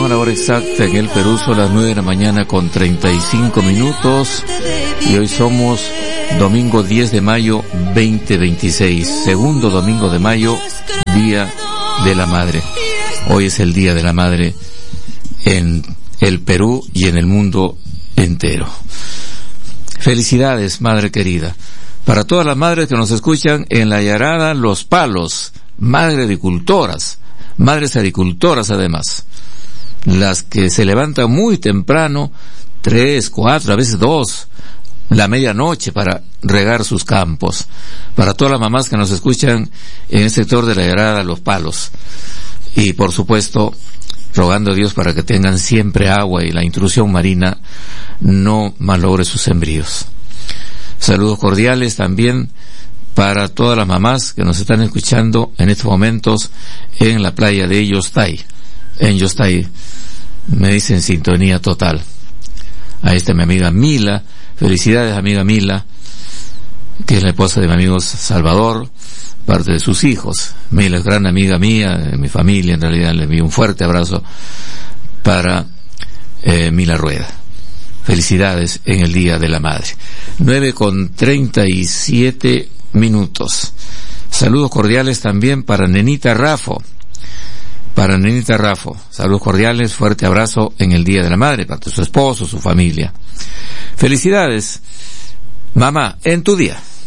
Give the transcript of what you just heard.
a la hora exacta en el Perú, son las 9 de la mañana con 35 minutos y hoy somos domingo 10 de mayo 2026, segundo domingo de mayo, Día de la Madre. Hoy es el Día de la Madre en el Perú y en el mundo entero. Felicidades, madre querida. Para todas las madres que nos escuchan en la Yarada Los Palos, madres agricultoras además, las que se levantan muy temprano, 3, 4, a veces 2, la medianoche para regar sus campos. Para todas las mamás que nos escuchan en el sector de la Yarada Los Palos. Y por supuesto, rogando a Dios para que tengan siempre agua y la intrusión marina no malogre sus sembríos. Saludos cordiales también para todas las mamás que nos están escuchando en estos momentos en la playa de Yostay. En Yostay, me dicen sintonía total. Ahí está mi amiga Mila. Felicidades, amiga Mila, que es la esposa de mi amigo Salvador, parte de sus hijos. Mila es gran amiga mía, de mi familia, en realidad le envío un fuerte abrazo para Mila Rueda. Felicidades en el Día de la Madre. 9:37. Saludos cordiales también para Nenita Rafo. Saludos cordiales, fuerte abrazo en el Día de la Madre, para su esposo, su familia. Felicidades, mamá, en tu día.